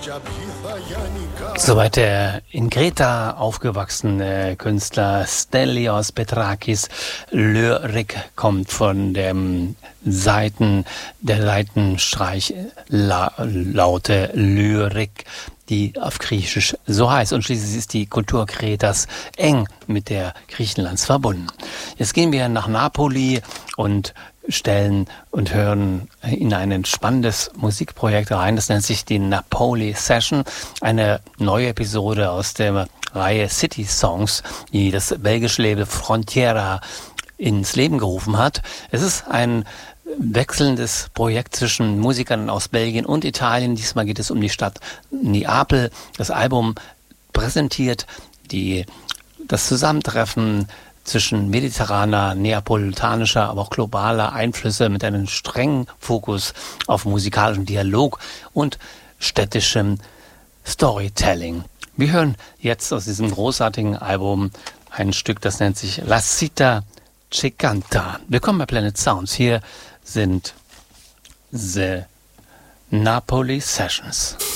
Soweit der in Kreta aufgewachsene Künstler Stelios Petrakis. Lyrik kommt von der Seitenstreichlaute Lyrik, die auf Griechisch so heißt. Und schließlich ist die Kultur Kretas eng mit der Griechenlands verbunden. Jetzt gehen wir nach Napoli und stellen und hören in ein spannendes Musikprojekt rein. Das nennt sich die Napoli Session, eine neue Episode aus der Reihe City Songs, die das belgische Label Frontiera ins Leben gerufen hat. Es ist ein wechselndes Projekt zwischen Musikern aus Belgien und Italien. Diesmal geht es um die Stadt Neapel. Das Album präsentiert das Zusammentreffen zwischen mediterraner, neapolitanischer, aber auch globaler Einflüsse mit einem strengen Fokus auf musikalischen Dialog und städtischem Storytelling. Wir hören jetzt aus diesem großartigen Album ein Stück, das nennt sich La Città Che Canta. Willkommen bei Planet Sounds. Hier sind The Napoli Sessions.